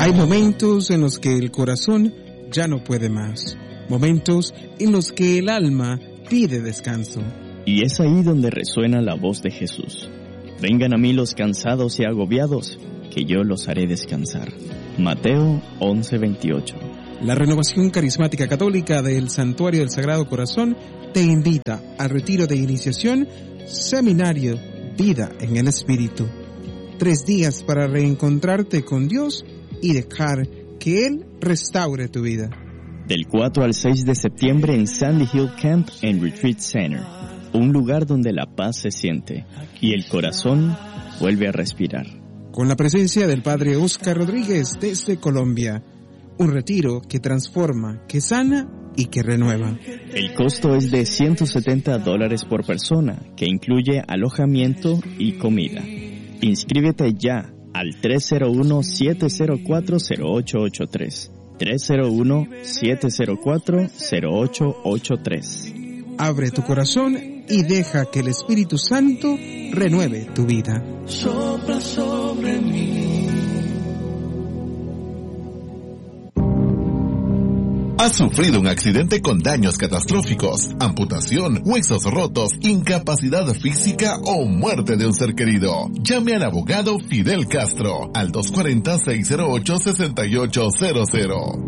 Hay momentos en los que el corazón ya no puede más. Momentos en los que el alma pide descanso. Y es ahí donde resuena la voz de Jesús. Vengan a mí los cansados y agobiados, que yo los haré descansar. Mateo 11:28. La Renovación Carismática Católica del Santuario del Sagrado Corazón te invita al retiro de iniciación, seminario Vida en el Espíritu. 3 días para reencontrarte con Dios y dejar que Él restaure tu vida. Del 4 al 6 de septiembre en Sandy Hill Camp and Retreat Center, un lugar donde la paz se siente y el corazón vuelve a respirar. Con la presencia del Padre Oscar Rodríguez desde Colombia, un retiro que transforma, que sana y que renueva. El costo es de $170 por persona, que incluye alojamiento y comida. Inscríbete ya al 301-704-0883. 301-704-0883. Abre tu corazón y deja que el Espíritu Santo renueve tu vida. Sopla sobre mí. ¿Has sufrido un accidente con daños catastróficos, amputación, huesos rotos, incapacidad física o muerte de un ser querido? Llame al abogado Fidel Castro al 240-608-6800.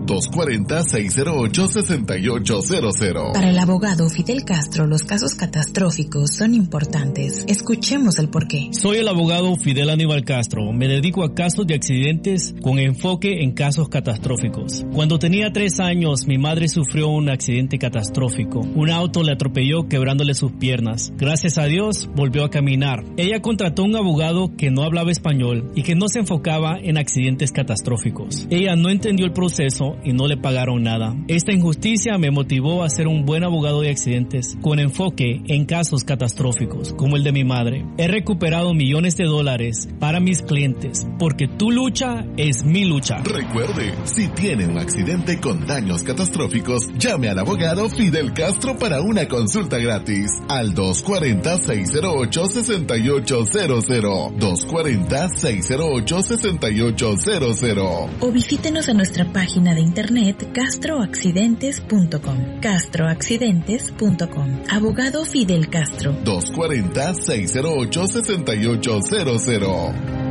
240-608-6800. Para el abogado Fidel Castro, los casos catastróficos son importantes. Escuchemos el porqué. Soy el abogado Fidel Aníbal Castro. Me dedico a casos de accidentes con enfoque en casos catastróficos. Cuando tenía 3 años, mi madre sufrió un accidente catastrófico. Un auto le atropelló quebrándole sus piernas. Gracias a Dios, volvió a caminar. Ella contrató un abogado que no hablaba español y que no se enfocaba en accidentes catastróficos. Ella no entendió el proceso y no le pagaron nada. Esta injusticia me motivó a ser un buen abogado de accidentes con enfoque en casos catastróficos, como el de mi madre. He recuperado millones de dólares para mis clientes, porque tu lucha es mi lucha. Recuerde, si tiene un accidente con daños catastróficos, llame al abogado Fidel Castro para una consulta gratis al 240-608-6800. 240-608-6800. O visítenos a nuestra página de internet castroaccidentes.com. castroaccidentes.com. Abogado Fidel Castro. 240-608-6800.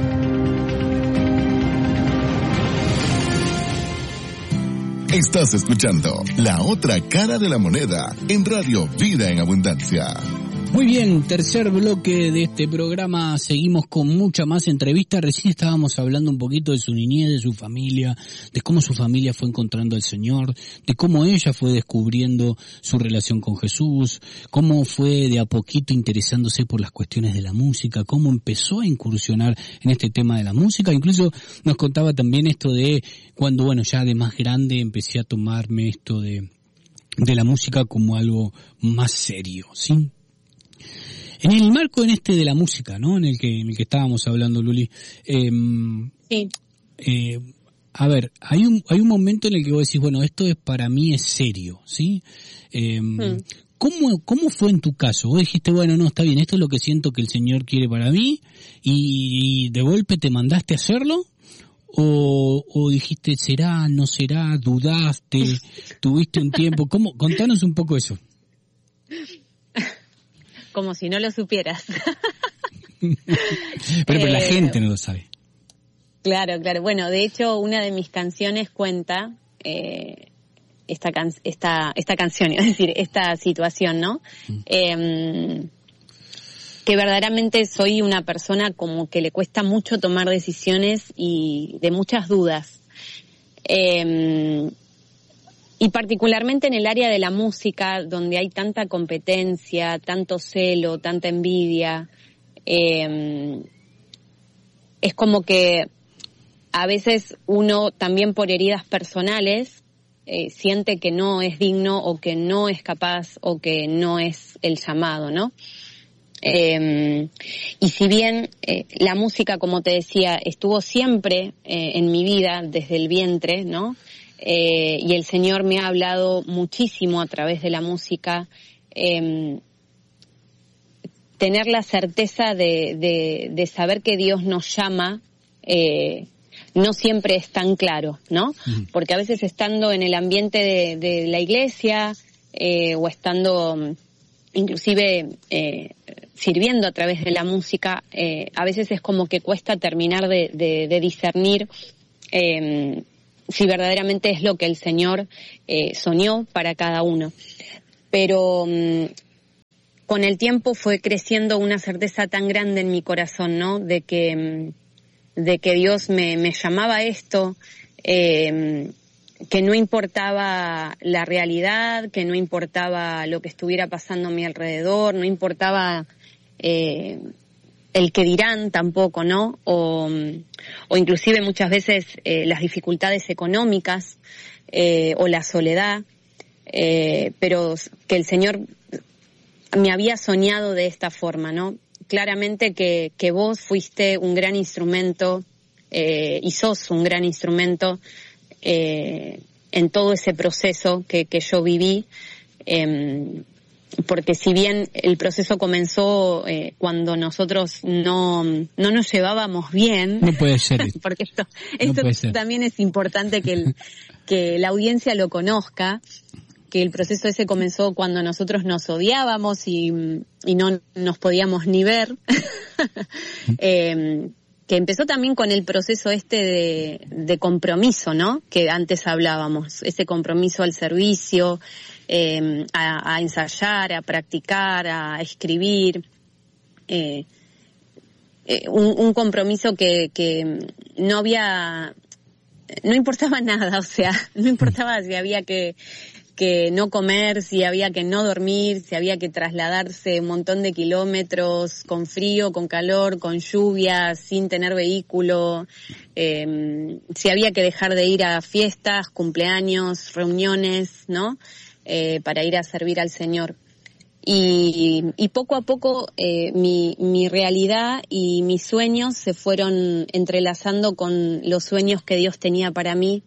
Estás escuchando La Otra Cara de la Moneda en Radio Vida en Abundancia. Muy bien, tercer bloque de este programa, seguimos con mucha más entrevista. Recién estábamos hablando un poquito de su niñez, de su familia, de cómo su familia fue encontrando al Señor, de cómo ella fue descubriendo su relación con Jesús, cómo fue de a poquito interesándose por las cuestiones de la música, cómo empezó a incursionar en este tema de la música. Incluso nos contaba también esto de cuando, bueno, ya de más grande empecé a tomarme esto de la música como algo más serio, ¿sí? En el marco de la música, ¿no? En el que estábamos hablando, Luli. Sí. A ver, hay un momento en el que vos decís, bueno, esto para mí es serio, ¿sí? ¿Cómo fue en tu caso? Vos dijiste, bueno, no, está bien, esto es lo que siento que el Señor quiere para mí, y de golpe te mandaste a hacerlo, o dijiste, será, no será, dudaste, tuviste un tiempo. Contanos un poco eso. Como si no lo supieras. pero la gente no lo sabe. Claro. Bueno, de hecho, una de mis canciones cuenta esta canción, es decir, esta situación, ¿no? Que verdaderamente soy una persona como que le cuesta mucho tomar decisiones y de muchas dudas. Y particularmente en el área de la música, donde hay tanta competencia, tanto celo, tanta envidia, es como que a veces uno también por heridas personales siente que no es digno o que no es capaz o que no es el llamado, ¿no? Y si bien la música, como te decía, estuvo siempre en mi vida desde el vientre, ¿no? Y el Señor me ha hablado muchísimo a través de la música, tener la certeza de saber que Dios nos llama no siempre es tan claro, ¿no? Porque a veces estando en el ambiente de la iglesia, o estando inclusive sirviendo a través de la música, a veces es como que cuesta terminar de discernir si verdaderamente es lo que el Señor soñó para cada uno. Pero con el tiempo fue creciendo una certeza tan grande en mi corazón, ¿no? De que Dios me llamaba a esto, que no importaba la realidad, que no importaba lo que estuviera pasando a mi alrededor, no importaba el que dirán tampoco, ¿no? O inclusive muchas veces las dificultades económicas o la soledad, pero que el Señor me había soñado de esta forma, ¿no? Claramente que vos fuiste un gran instrumento y sos un gran instrumento en todo ese proceso que yo viví, porque si bien el proceso comenzó cuando nosotros no nos llevábamos bien, no puede ser, porque esto también es importante que la audiencia lo conozca, que el proceso ese comenzó cuando nosotros nos odiábamos y no nos podíamos ni ver, que empezó también con el proceso de compromiso, ¿no? Que antes hablábamos, ese compromiso al servicio, a ensayar, a practicar, a escribir, un compromiso que no importaba nada, o sea, no importaba si había que no comer, si había que no dormir, si había que trasladarse un montón de kilómetros, con frío, con calor, con lluvia, sin tener vehículo, si había que dejar de ir a fiestas, cumpleaños, reuniones, ¿no? Para ir a servir al Señor. Y poco a poco mi realidad y mis sueños se fueron entrelazando con los sueños que Dios tenía para mí,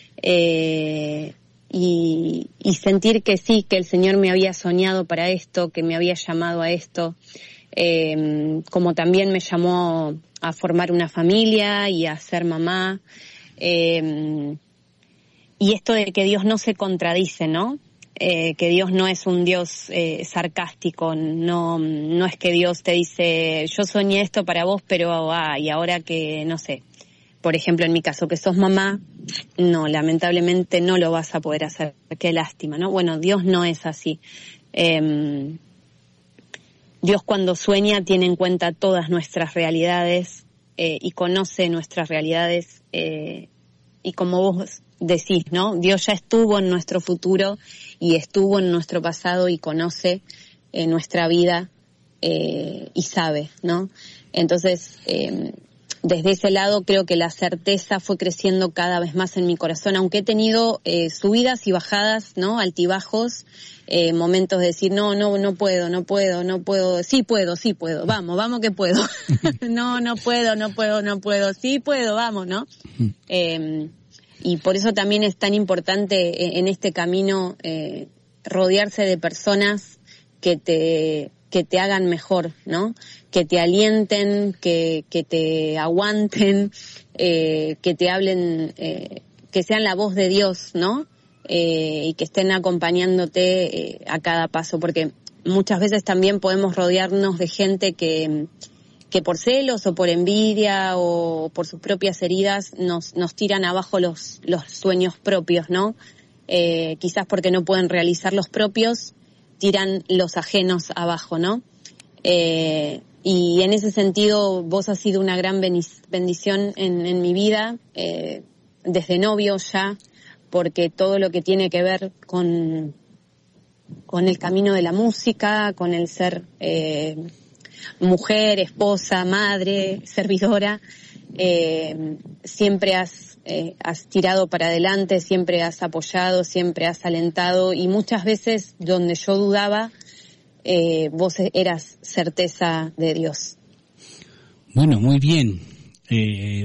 y sentir que sí, que el Señor me había soñado para esto, que me había llamado a esto, como también me llamó a formar una familia y a ser mamá, y esto de que Dios no se contradice, ¿no? Que Dios no es un Dios sarcástico, no es que Dios te dice, yo soñé esto para vos, pero y ahora que, no sé, por ejemplo, en mi caso, que sos mamá, no, lamentablemente no lo vas a poder hacer, qué lástima, ¿no? Bueno, Dios no es así. Dios cuando sueña tiene en cuenta todas nuestras realidades y conoce nuestras realidades, y como vos decís, ¿no? Dios ya estuvo en nuestro futuro y estuvo en nuestro pasado y conoce nuestra vida y sabe, ¿no? Entonces, desde ese lado creo que la certeza fue creciendo cada vez más en mi corazón, aunque he tenido subidas y bajadas, ¿no? Altibajos, momentos de decir no puedo, sí puedo, vamos que puedo. no puedo, sí puedo, vamos, ¿no? Y por eso también es tan importante en este camino rodearse de personas que te hagan mejor, ¿no? Que te alienten, que te aguanten, que te hablen, que sean la voz de Dios, ¿no? Y que estén acompañándote a cada paso, porque muchas veces también podemos rodearnos de gente que por celos o por envidia o por sus propias heridas nos tiran abajo los sueños propios, ¿no? Quizás porque no pueden realizar los propios, tiran los ajenos abajo, ¿no? Y en ese sentido vos has sido una gran bendición en mi vida, desde novio ya, porque todo lo que tiene que ver con el camino de la música, con el ser mujer, esposa, madre, servidora, siempre has tirado para adelante, siempre has apoyado, siempre has alentado, y muchas veces donde yo dudaba, vos eras certeza de Dios. Bueno, muy bien.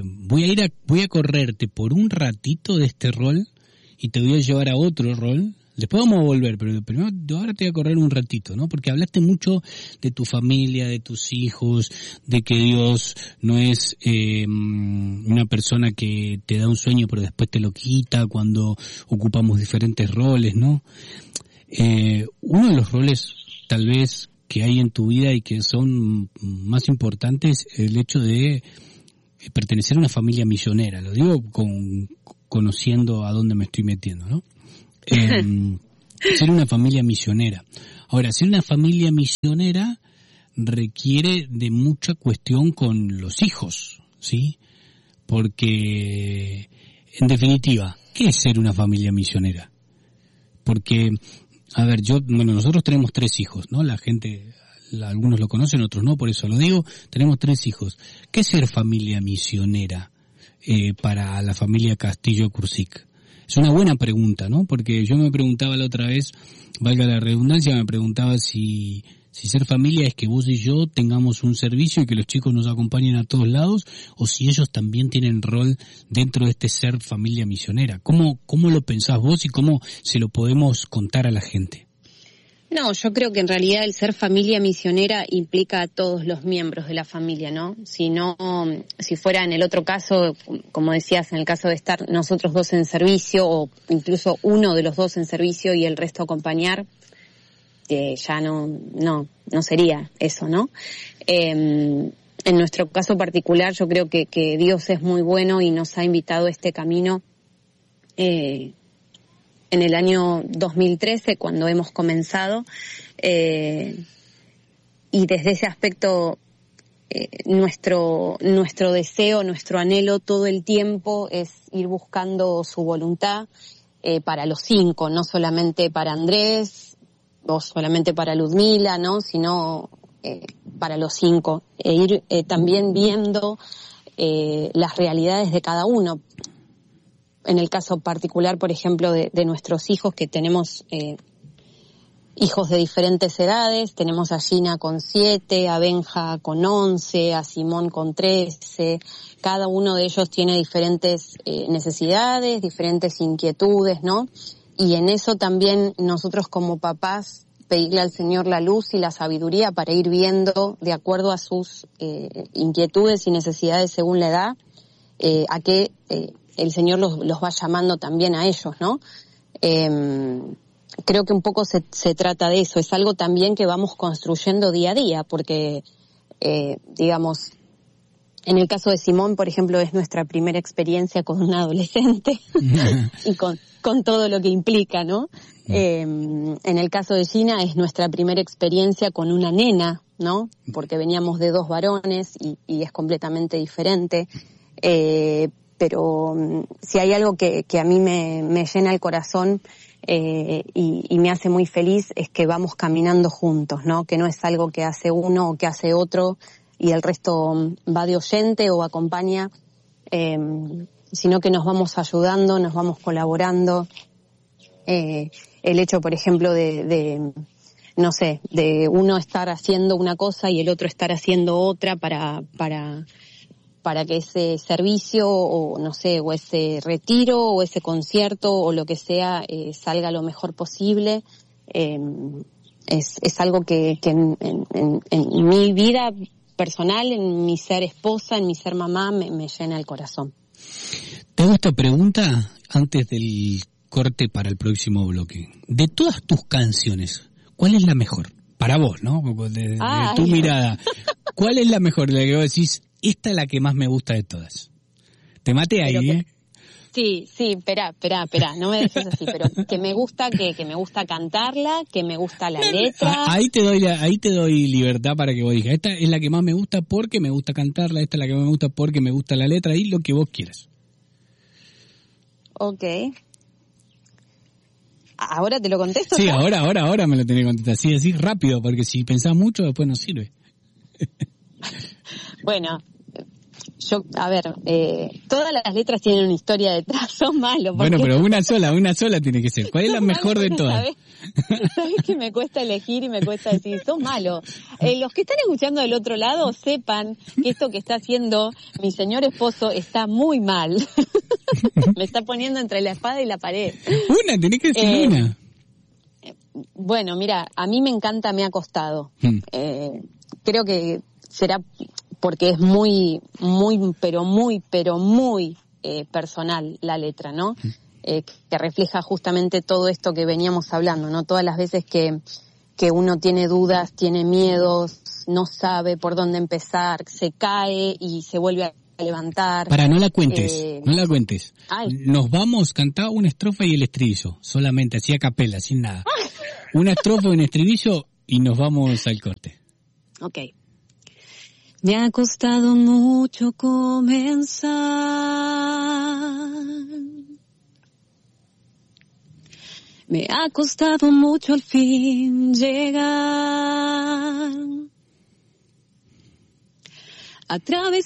Voy a correrte por un ratito de este rol y te voy a llevar a otro rol Después vamos a volver, pero primero ahora te voy a correr un ratito, ¿no? Porque hablaste mucho de tu familia, de tus hijos, de que Dios no es una persona que te da un sueño pero después te lo quita cuando ocupamos diferentes roles, ¿no? Uno de los roles tal vez que hay en tu vida y que son más importantes, el hecho de pertenecer a una familia misionera. Lo digo conociendo a dónde me estoy metiendo, ¿no? Ser una familia misionera. Ahora, ser una familia misionera requiere de mucha cuestión con los hijos, ¿sí? Porque, en definitiva, ¿qué es ser una familia misionera? Porque, a ver, nosotros tenemos 3 hijos, ¿no? La gente, algunos lo conocen, otros no, por eso lo digo. Tenemos 3 hijos. ¿Qué es ser familia misionera para la familia Castillo Cursic? Es una buena pregunta, ¿no? Porque yo me preguntaba la otra vez, valga la redundancia, me preguntaba si ser familia es que vos y yo tengamos un servicio y que los chicos nos acompañen a todos lados, o si ellos también tienen rol dentro de este ser familia misionera. ¿Cómo lo pensás vos y cómo se lo podemos contar a la gente? No, yo creo que en realidad el ser familia misionera implica a todos los miembros de la familia, ¿no? Si fuera en el otro caso, como decías, en el caso de estar nosotros 2 en servicio, o incluso uno de los 2 en servicio y el resto acompañar, ya no sería eso, ¿no? En nuestro caso particular, yo creo que Dios es muy bueno y nos ha invitado a este camino, en el año 2013, cuando hemos comenzado, y desde ese aspecto nuestro deseo, nuestro anhelo todo el tiempo es ir buscando su voluntad para los 5, no solamente para Andrés o solamente para Ludmila, ¿no? Sino para los 5, e ir también viendo las realidades de cada uno. En el caso particular, por ejemplo, de nuestros hijos, que tenemos hijos de diferentes edades, tenemos a Gina con 7, a Benja con 11, a Simón con 13, cada uno de ellos tiene diferentes necesidades, diferentes inquietudes, ¿no? Y en eso también nosotros como papás pedirle al Señor la luz y la sabiduría para ir viendo, de acuerdo a sus inquietudes y necesidades según la edad, a qué el Señor los va llamando también a ellos, ¿no? Creo que un poco se trata de eso. Es algo también que vamos construyendo día a día, porque, digamos, en el caso de Simón, por ejemplo, es nuestra primera experiencia con un adolescente y con todo lo que implica, ¿no? En el caso de Gina es nuestra primera experiencia con una nena, ¿no? Porque veníamos de 2 varones y es completamente diferente. Pero si hay algo que a mí me llena el corazón y me hace muy feliz, es que vamos caminando juntos, ¿no? Que no es algo que hace uno o que hace otro y el resto va de oyente o acompaña, sino que nos vamos ayudando, nos vamos colaborando. El hecho, por ejemplo, de uno estar haciendo una cosa y el otro estar haciendo otra para que ese servicio o o ese retiro o ese concierto o lo que sea salga lo mejor posible, es algo que en mi vida personal, en mi ser esposa, en mi ser mamá, me llena el corazón. Te hago esta pregunta antes del corte para el próximo bloque. De todas tus canciones, ¿cuál es la mejor? Para vos, ¿no? De tu mirada. ¿Cuál es la mejor? La que vos decís, esta es la que más me gusta de todas. Te maté ahí, ¿eh? Sí, espera, no me dejes así, pero que me gusta cantarla, que me gusta la letra. Ahí te doy libertad para que vos digas, esta es la que más me gusta porque me gusta cantarla, esta es la que más me gusta porque me gusta la letra, y lo que vos quieras. Ok. ¿Ahora te lo contesto? Sí, ahora me lo tenés que contestar, así rápido, porque si pensás mucho después no sirve. Bueno, todas las letras tienen una historia detrás, son malos. Bueno, pero una sola tiene que ser. ¿Cuál es la mejor de todas? ¿Sabés que me cuesta elegir y me cuesta decir, son malos? Los que están escuchando del otro lado sepan que esto que está haciendo mi señor esposo está muy mal. Me está poniendo entre la espada y la pared. Tenés que decir una. Bueno, mira, a mí me encanta Me ha costado. Creo que será porque es muy personal la letra, ¿no? Que refleja justamente todo esto que veníamos hablando, ¿no? Todas las veces que uno tiene dudas, tiene miedos, no sabe por dónde empezar, se cae y se vuelve a levantar. No la cuentes. Ay. Nos vamos, cantá una estrofa y el estribillo, solamente, así a capela, sin nada. Una estrofa y un estribillo y nos vamos al corte. Ok. Me ha costado mucho comenzar. Me ha costado mucho al fin llegar. A través